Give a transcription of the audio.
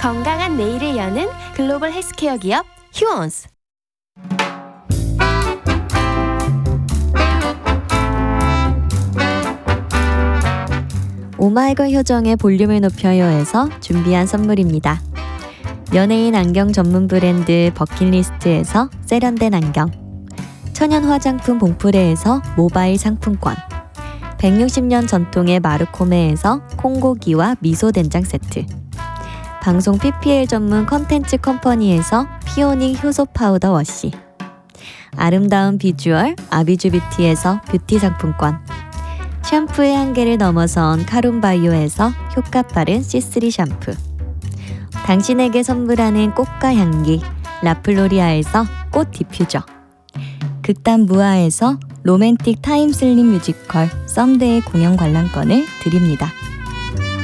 건강한 내일을 여는 글로벌 헬스케어 기업 휴원스. 오마이걸 효정의 볼륨을 높여요에서 준비한 선물입니다. 연예인 안경 전문 브랜드 버킷리스트에서 세련된 안경, 천연 화장품 봉프레에서 모바일 상품권, 160년 전통의 마르코메에서 콩고기와 미소된장 세트, 방송 PPL 전문 컨텐츠 컴퍼니에서 피오닉 효소 파우더 워시, 아름다운 비주얼 아비주뷰티에서 뷰티 상품권, 샴푸의 한계를 넘어선 카론바이오에서 효과 빠른 C3 샴푸, 당신에게 선물하는 꽃과 향기 라플로리아에서 꽃 디퓨저, 극단 무아에서 로맨틱 타임슬립 뮤지컬 썸데이 공연 관람권을 드립니다.